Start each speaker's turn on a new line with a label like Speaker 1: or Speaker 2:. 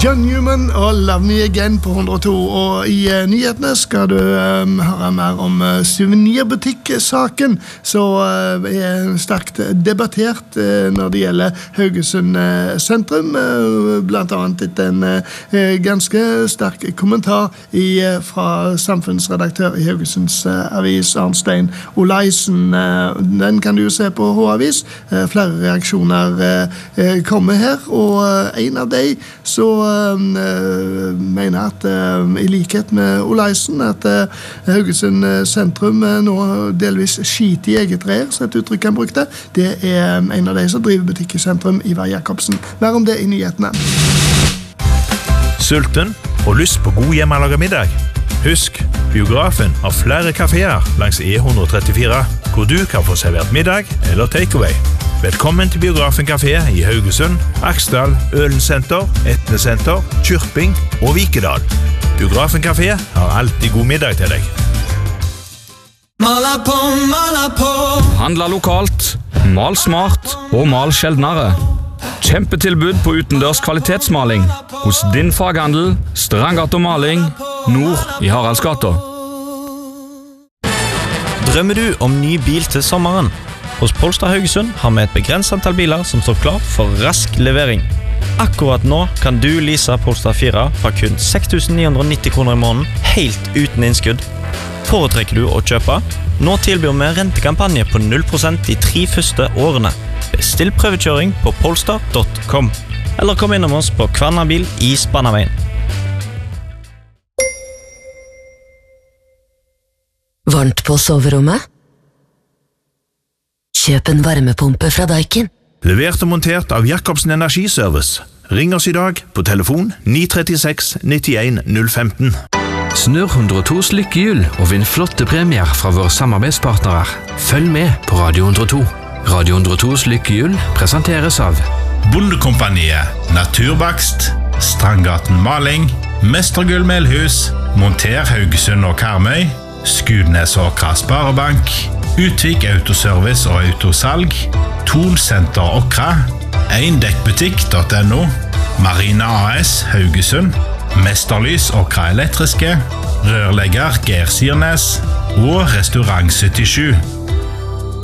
Speaker 1: John Newman og Love Me Again på 102, og i nyhetene skal du høre mer om souvenirbutikk-saken, så er sterkt debattert når det gjelder Haugesund sentrum, blant annet etter en ganske sterk kommentar fra samfunnsredaktør i Haugesunds avis, Arnstein Olaisen. Den kan du se på H-avis. Flere reaksjoner kommer her, og en av dem så mener at i likhet med Olaisen at Haugesund sentrum nå delvis skiter i eget reir, så et uttrykk han brukte. Det er en av de som driver butikk i sentrum, Ivar Jakobsen. Mer om det i nyhetene.
Speaker 2: Sulten og lyst på god hjemmelaget middag? Husk, biografen har flere kaféer langs E134, hvor du kan få servert middag eller takeaway. Velkommen til Biografen Café i Haugesund, Aksdal, Ølensenter, Etnesenter, Kyrping og Vikedal. Biografen Café har alltid god middag til deg.
Speaker 3: Handla lokalt, mal smart og mal sjeldnere. Kjempetilbud på utendørs kvalitetsmaling hos din faghandel, Strandgata Maling, nord i Haraldsgata.
Speaker 4: Drømmer du om ny bil til sommeren? Hos Polestar Haugesund har vi et begrenset antall biler som står klar for rask levering. Akkurat nå kan du lease Polestar 4 fra kun 6.990 kroner i måneden, helt uten innskudd. Foretrekker du å kjøpe? Nå tilbyr vi rentekampanje på 0% de 3 første årene. Bestill prøvekjøring på polestar.com, eller kom innom oss på Kvarnabil i Spannaveien.
Speaker 5: Varmt på soverommet? Kjøp en varmepumpe fra Daikin.
Speaker 2: Levert og montert av Jakobsen Energiservice. Ring oss i dag på telefon 936 91 015.
Speaker 6: Snurr 102s lykkehjul og vinn flotte premier fra våre samarbeidspartnere. Følg med på Radio 102. Radio 102s lykkehjul presenteres av
Speaker 2: Bondekompaniet, Naturbakst, Strandgaten Maling, Mestergull Melhus, Monter Haugesund og Karmøy, Skudnes og Sparebank, Utvik Autoservice og Autosalg, Tonsenter Okra, Eindekkbutikk.no, Marina AS Haugesund, Mesterlys Okra Elektriske, Rørlegger Geir Sirnes og Restaurant 77.